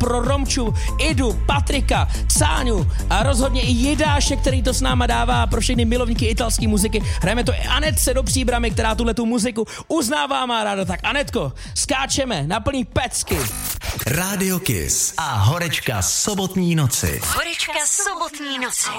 pro Romču, Idu, Patrika, Cáňu a rozhodně i Jidáše, který to s náma dává, pro všechny milovníky italské muziky. Hrajeme to i Anetce do Příbramy, která tuhletu muziku uznává, má ráda. Tak Anetko, skáčeme na plný pecky. Rádio Kiss a horečka sobotní noci. Horečka sobotní noci.